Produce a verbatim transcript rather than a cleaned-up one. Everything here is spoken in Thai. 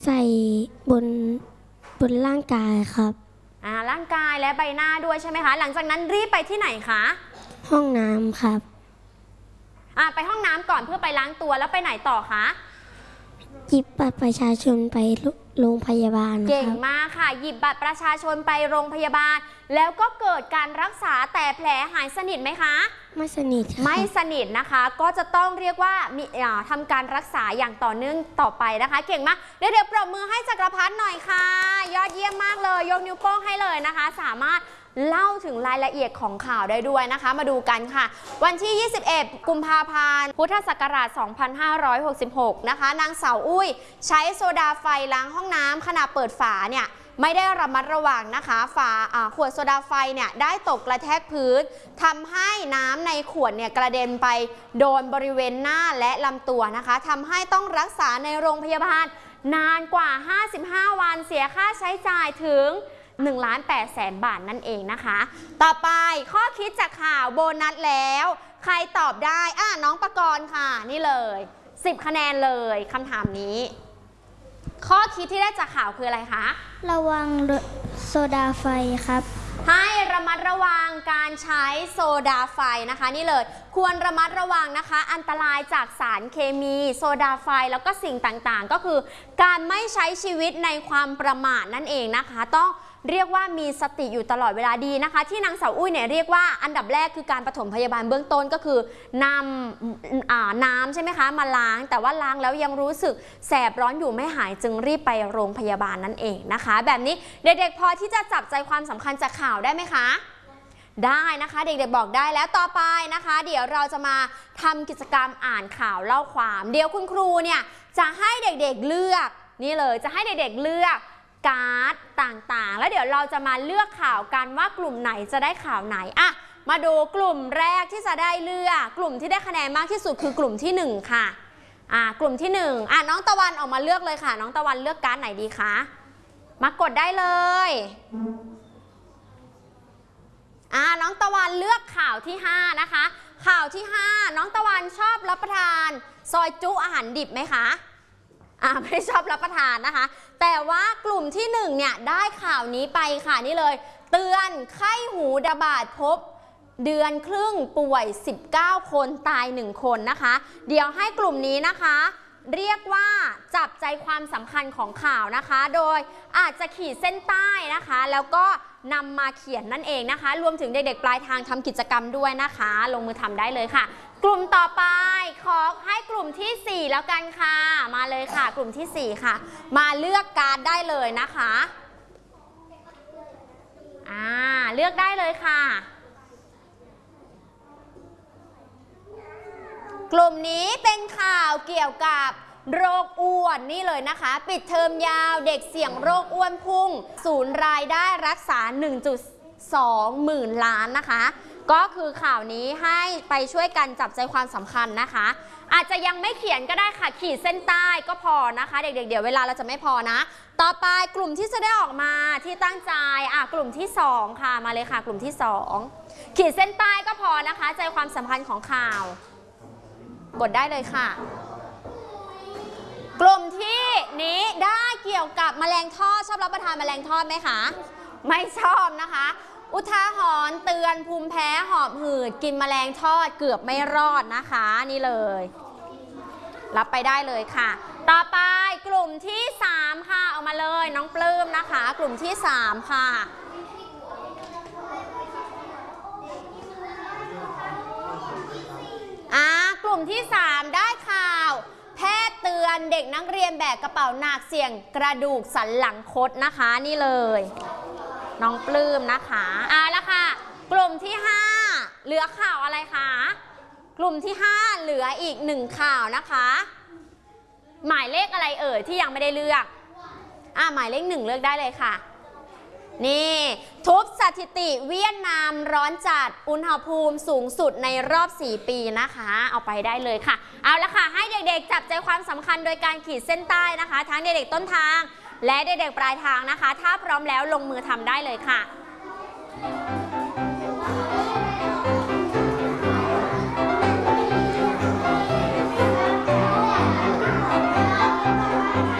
ใส่บนบนร่างกายครับอ่าร่างกายและใบหน้าด้วยใช่ไหมคะหลังจากนั้นรีบไปที่ไหนคะห้องน้ำครับอ่าไปห้องน้ำก่อนเพื่อไปล้างตัวแล้วไปไหนต่อคะหยิบบัตรประชาชนไปโรงพยาบาลเก่งมากค่ะหยิบบัตรประชาชนไปโรงพยาบาลแล้วก็เกิดการรักษาแต่แผลหายสนิทไหมคะไม่สนิทไม่สนิทนะคะก็จะต้องเรียกว่ามีทำการรักษาอย่างต่อเนื่องต่อไปนะคะเก่งมากเดี๋ยวเดี๋ยวปรบมือให้จักรพัฒน์หน่อยค่ะยอดเยี่ยมมากเลยยกนิ้วโป้งให้เลยนะคะสามารถเล่าถึงรายละเอียดของข่าวได้ด้วยนะคะมาดูกันค่ะวันที่ยี่สิบเอ็ดกุมภาพันธ์พุทธศักราชสองพันห้าร้อยหกสิบหกนะคะนางสาวอุ้ยใช้โซดาไฟล้างห้องน้ำขณะเปิดฝาเนี่ยไม่ได้ระมัดระวังนะคะฝาขวดโซดาไฟเนี่ยได้ตกกระแทกพื้นทำให้น้ำในขวดเนี่ยกระเด็นไปโดนบริเวณหน้าและลำตัวนะคะทำให้ต้องรักษาในโรงพยาบาลนานกว่าห้าสิบห้าวันเสียค่าใช้จ่ายถึงหนึ่งล้านแปดแสนบาทนั่นเองนะคะต่อไปข้อคิดจากข่าวโบนัสแล้วใครตอบได้อ่ะน้องประกรณ์ค่ะนี่เลยสิบคะแนนเลยคำถามนี้ข้อคิดที่ได้จากข่าวคืออะไรคะระวังโซดาไฟครับให้ระมัดระวังการใช้โซดาไฟนะคะนี่เลยควรระมัดระวังนะคะอันตรายจากสารเคมีโซดาไฟแล้วก็สิ่งต่างๆก็คือการไม่ใช้ชีวิตในความประมาทนั่นเองนะคะต้องเรียกว่ามีสติอยู่ตลอดเวลาดีนะคะที่นางสาวอุ้ยเนี่ยเรียกว่าอันดับแรกคือการปฐมพยาบาลเบื้องต้นก็คือนำน้ำใช่ไหมคะมาล้างแต่ว่าล้างแล้วยังรู้สึกแสบร้อนอยู่ไม่หายจึงรีบไปโรงพยาบาลนั่นเองนะคะแบบนี้เด็กๆพอที่จะจับใจความสำคัญจากข่าวได้ไหมคะได้นะคะเด็กๆบอกได้แล้วต่อไปนะคะเดี๋ยวเราจะมาทำกิจกรรมอ่านข่าวเล่าความเดี๋ยวคุณครูเนี่ยจะให้เด็กๆเลือกนี่เลยจะให้เด็กๆเลือกการ์ดต่างๆแล้วเดี๋ยวเราจะมาเลือกข่าวกันว่ากลุ่มไหนจะได้ข่าวไหนอะมาดูกลุ่มแรกที่จะได้เลือกกลุ่มที่ได้คะแนนมากที่สุดคือกลุ่มที่หนึ่งค่ะอ่ากลุ่มที่หนึ่งอ่ะน้องตะวันออกมาเลือกเลยค่ะน้องตะวันเลือกการ์ดไหนดีคะมากดได้เลยอ่าน้องตะวันเลือกข่าวที่ห้านะคะข่าวที่ห้าน้องตะวันชอบรับประทานซอยจุอาหารดิบไหมคะอ่าไม่ได้ชอบรับประทานนะคะแต่ว่ากลุ่มที่หนึ่งเนี่ยได้ข่าวนี้ไปค่ะนี่เลยเตือนไข้หูระบาดพบเดือนครึ่งป่วยสิบเก้าคนตายหนึ่งคนนะคะเดี๋ยวให้กลุ่มนี้นะคะเรียกว่าจับใจความสำคัญของข่าวนะคะโดยอาจจะขีดเส้นใต้นะคะแล้วก็นำมาเขียนนั่นเองนะคะรวมถึงเด็กๆปลายทางทำกิจกรรมด้วยนะคะลงมือทำได้เลยค่ะกลุ่มต่อไปขอให้กลุ่มที่สี่แล้วกันค่ะมาเลยค่ะกลุ่มที่สี่ค่ะมาเลือกการ์ดได้เลยนะคะอ่าเลือกได้เลยค่ะกลุ่มนี้เป็นข่าวเกี่ยวกับโรคอ้วนนี่เลยนะคะปิดเทอมยาวเด็กเสี่ยงโรคอ้วนพุ่งศูนย์รายได้รักษา หนึ่งจุดสองหมื่นล้านนะคะก็คือข่าวนี้ให้ไปช่วยกันจับใจความสำคัญนะคะอาจจะยังไม่เขียนก็ได้ค่ะขีดเส้นใต้ก็พอนะคะเด็กๆเดี๋ยวเวลาเราจะไม่พอนะต่อไปกลุ่มที่จะได้ออกมาที่ตั้งใจอ่ะกลุ่มที่สองค่ะมาเลยค่ะกลุ่มที่สองขีดเส้นใต้ก็พอนะคะใจความสำคัญของข่าวกดได้เลยค่ะกลุ่มที่นี้ได้เกี่ยวกับแมลงทอดชอบรับประทานแมลงทอดไหมคะไม่ชอบนะคะอุทาหรณ์เตือนภูมิแพ้หอบหืดกินแมลงทอดเกือบไม่รอดนะคะนี่เลยรับไปได้เลยค่ะต่อไปกลุ่มที่สามค่ะเอามาเลยน้องปลื้มนะคะกลุ่มที่สามค่ะอ่ากลุ่มที่สามได้ข่าวแพทย์เตือนเด็กนักเรียนแบกกระเป๋าหนักเสี่ยงกระดูกสันหลังคดนะคะนี่เลยน้องปลื้มนะคะอ่าแล้วค่ะกลุ่มที่ห้าเหลือข่าวอะไรคะกลุ่มที่ห้าเหลืออีกหนึ่งข่าวนะคะหมายเลขอะไรเอ่ยที่ยังไม่ได้เลือกอ่าหมายเลขหนึ่งเลือกได้เลยค่ะนี่ทุบสถิติเวียดนามร้อนจัดอุณหภูมิสูงสุดในรอบสี่ปีนะคะเอาไปได้เลยค่ะเอาละค่ะให้เด็กๆจับใจความสำคัญโดยการขีดเส้นใต้นะคะทั้งเด็กๆต้นทางและเด็กๆปลายทางนะคะถ้าพร้อมแล้วลงมือทำได้เลยค่ะ